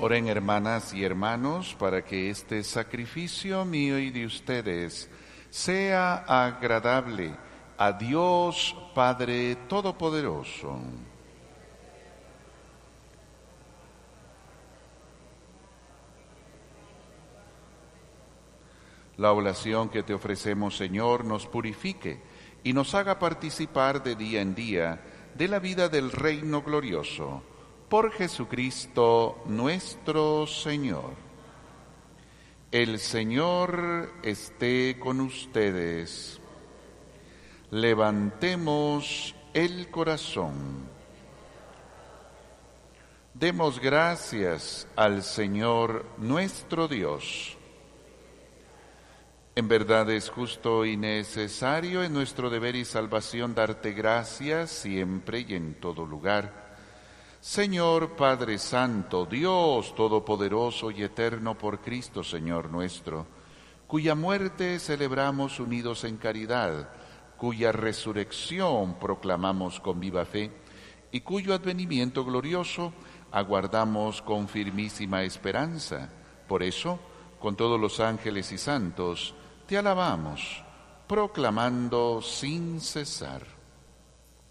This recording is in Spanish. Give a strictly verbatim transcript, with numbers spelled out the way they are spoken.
Oren, hermanas y hermanos, para que este sacrificio mío y de ustedes sea agradable a Dios Padre Todopoderoso. La oblación que te ofrecemos, Señor, nos purifique y nos haga participar de día en día de la vida del reino glorioso. Por Jesucristo nuestro Señor. El Señor esté con ustedes. Levantemos el corazón. Demos gracias al Señor nuestro Dios. En verdad es justo y necesario en nuestro deber y salvación darte gracias siempre y en todo lugar. Señor Padre Santo, Dios Todopoderoso y Eterno por Cristo Señor nuestro, cuya muerte celebramos unidos en caridad, cuya resurrección proclamamos con viva fe y cuyo advenimiento glorioso aguardamos con firmísima esperanza. Por eso, con todos los ángeles y santos, te alabamos, proclamando sin cesar.